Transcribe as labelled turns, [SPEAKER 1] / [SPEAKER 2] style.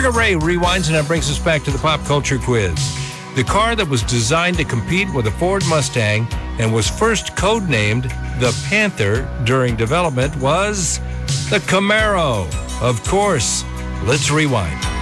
[SPEAKER 1] Sugar Ray rewinds, and that brings us back to the pop culture quiz. The car that was designed to compete with a Ford Mustang and was first codenamed the Panther during development was the Camaro. Of course, let's rewind.